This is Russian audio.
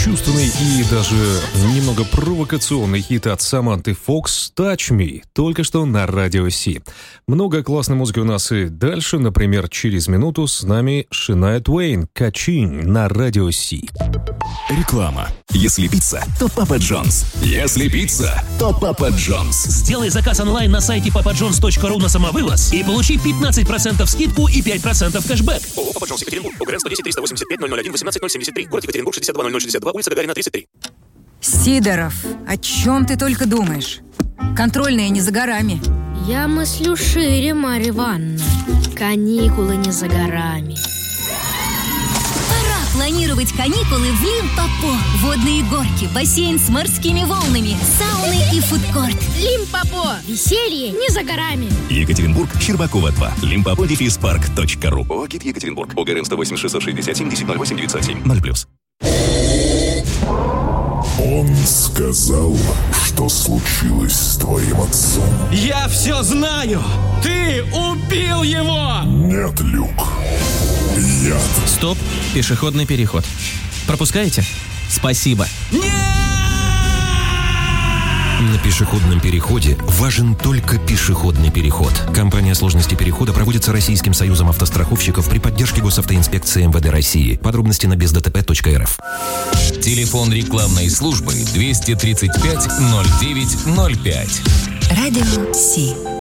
чувственный и даже немного провокационный хит от Саманты Фокс «Touch Me» только что на Радио Си. Много классной музыки у нас и дальше. Например, через минуту с нами Шания Твейн «Качинь» на Радио Си. Реклама. Если пицца, то Папа Джонс. Если пицца, то Папа Джонс. Сделай заказ онлайн на сайте papajohns.ru на самовывоз и получи 15% скидку и 5% кэшбэк. ООО «Папа Джонс» Екатеринбург. ОГРН 110 385 001 18 073. Город Екатеринбург 620062, улица Гагарина 33. Сидоров, о чем ты только думаешь? Контрольные не за горами. Я мыслю шире, Марья Ивановна. Каникулы не за горами. Планировать каникулы в Лимпопо. Водные горки, бассейн с морскими волнами, сауны и фудкорт. Лимпопо. Веселье не за горами. Екатеринбург, Щербакова 2. limpopo-park.ru. ООО «ГИД Екатеринбург». ОГРН 108 667 1008 907 0+. Он сказал, что случилось с твоим отцом. Я все знаю! Ты убил его! Нет, Люк. Яд. Стоп, пешеходный переход. Пропускаете? Спасибо. На пешеходном переходе важен только пешеходный переход. Компания «Сложности перехода» проводится Российским союзом автостраховщиков при поддержке госавтоинспекции МВД России. Подробности на бездтп.рф. Телефон рекламной службы 235 09 05. Радио Си.